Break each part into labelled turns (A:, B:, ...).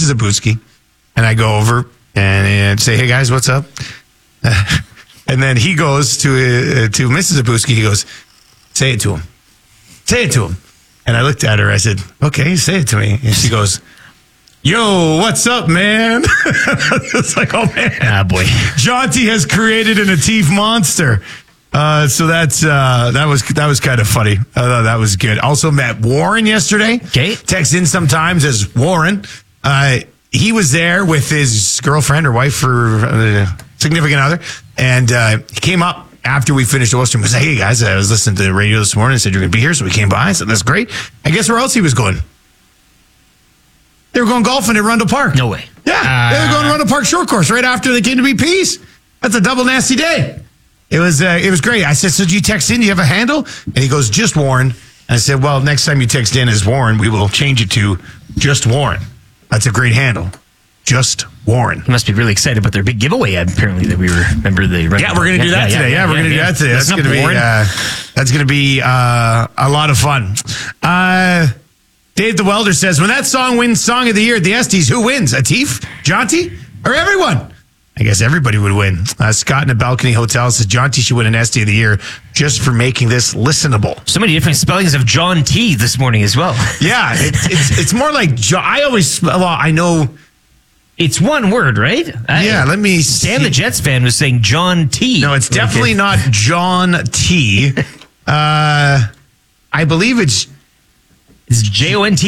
A: Mrs. Zabuski, and I go over and say, hey, guys, what's up? And then he goes to Mrs. Zabuski. He goes, say it to him. Say it to him. And I looked at her. I said, okay, say it to me. And she goes, yo, what's up, man? It's like, oh, man.
B: Ah, boy.
A: Jonty has created an Atif monster. So that was kind of funny. I thought that was good. Also met Warren yesterday.
B: Okay.
A: Texts in sometimes as Warren. He was there with his girlfriend or wife or significant other. And he came up after we finished Oyster and was like, hey, guys, I was listening to the radio this morning and said you're going to be here. So we came by. I said, that's great. And guess where else he was going? They were going golfing at Rundle Park.
B: No way.
A: Yeah. They were going to Rundle Park Short Course right after they came to BP's. That's a double nasty day. It was great. I said, so do you text in? Do you have a handle? And he goes, just Warren. And I said, well, next time you text in as Warren, we will change it to just Warren. That's a great handle. Just Warren.
B: He must be really excited about their big giveaway, apparently, that we remember the...
A: Yeah, we're going to do that today. Yeah, we're going to do that today. That's going to be a lot of fun. Dave the Welder says, when that song wins Song of the Year at the Estes, who wins? Atif, Jonty, or everyone? I guess everybody would win. Scott in a Balcony Hotel says Jonty should win an Estes of the Year just for making this listenable.
B: So many different spellings of John T this morning as well.
A: Yeah, it's more like I know...
B: It's one word, right?
A: Let me see.
B: Stan the Jets fan was saying John T.
A: No, it's definitely not John T. I believe it's
B: Jonty.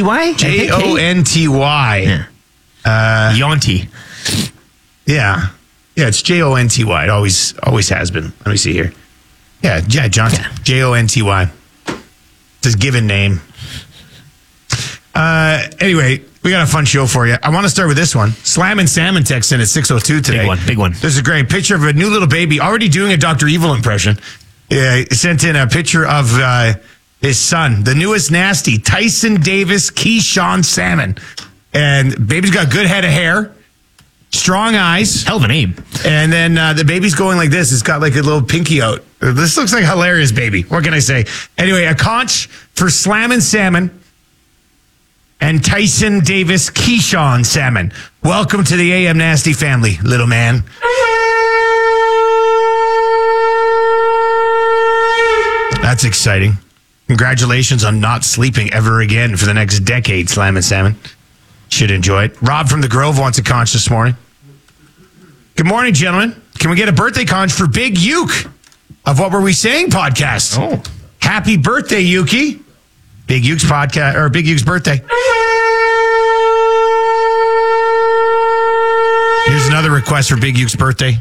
A: Jonty.
B: Yonty.
A: Yeah, it's Jonty. It always has been. Let me see here. Yeah, John. Jonty. It's his given name. Anyway, we got a fun show for you. I want to start with this one. Slam and Salmon text in at 6:02 today.
B: Big one.
A: There's a great picture of a new little baby already doing a Dr. Evil impression. He sent in a picture of his son, the newest nasty, Tyson Davis Keyshawn Salmon. And baby's got good head of hair, strong eyes.
B: Hell of a name.
A: And then the baby's going like this. It's got like a little pinky out. This looks like a hilarious baby. What can I say? Anyway, a conch for Slam and Salmon and Tyson Davis Keyshawn Salmon. Welcome to the AM Nasty family, little man. That's exciting. Congratulations on not sleeping ever again for the next decade, Slam and Salmon. Should enjoy it. Rob from the Grove wants a conch this morning. Good morning, gentlemen. Can we get a birthday conch for Big Uke of What Were We Saying podcast?
B: Oh.
A: Happy birthday, Yuki. Big Uke's podcast, or Big Uke's birthday. Here's another request for Big Uke's birthday.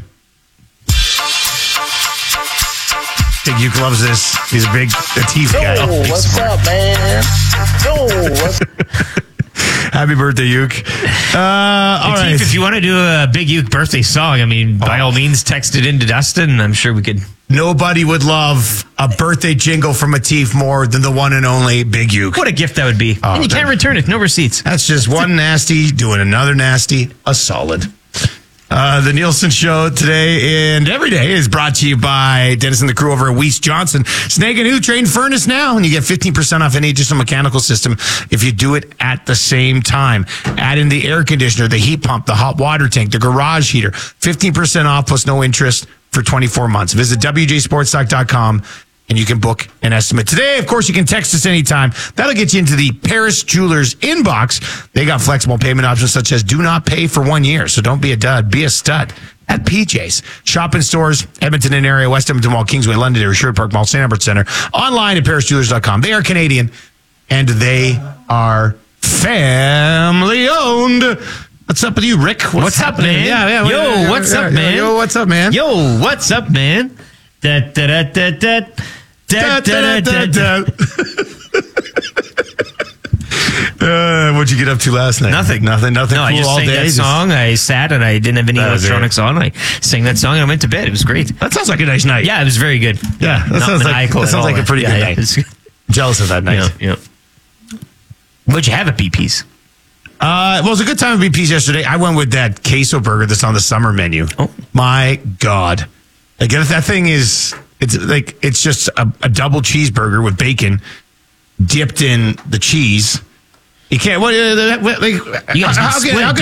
A: Big Uke loves this. He's a big Atif guy.
C: Yo, what's up, man? Yo, what's
A: Happy birthday, Uke. All right.
B: If you want to do a Big Uke birthday song, I mean, by all means, text it into Dustin. I'm sure we could.
A: Nobody would love a birthday jingle from Atif more than the one and only Big Uke.
B: What a gift that would be. And you can't return it. No receipts.
A: That's just one nasty doing another nasty. A solid. The Nielsen Show today and every day is brought to you by Dennis and the crew over at Weiss Johnson. Snag a new Train furnace now, and you get 15% off any additional mechanical system if you do it at the same time. Add in the air conditioner, the heat pump, the hot water tank, the garage heater. 15% off plus no interest for 24 months. Visit WJSportsTalk.com and you can book an estimate today. Of course, you can text us anytime. That'll get you into the Paris Jewelers inbox. They got flexible payment options such as do not pay for 1 year. So don't be a dud, be a stud at PJ's. Shop in stores, Edmonton and area, West Edmonton Mall, Kingsway, Londonderry, Sherwood Park Mall, St. Albert Center. Online at ParisJewelers.com. They are Canadian and they are family owned. What's up with you, Rick?
B: What's up, man?
A: Yeah.
B: Yo, what's up, man?
A: Yo, what's up, man?
B: Yo, what's up, man? Da da da da da da da da da.
A: What'd you get up to last night?
B: Nothing.
A: No,
B: cool
A: I just
B: all
A: sang
B: day. That song. I sat and I didn't have any electronics on. I sang that song and I went to bed. It was great.
A: That sounds like a nice night.
B: Yeah, it was very good.
A: Yeah, that sounds like a pretty good night. Jealous of that night.
B: Yeah. What'd you have at BP's?
A: Well, it was a good time at BP's yesterday. I went with that queso burger that's on the summer menu. Oh my God. Like that thing it's just a double cheeseburger with bacon dipped in the cheese. You can't. How can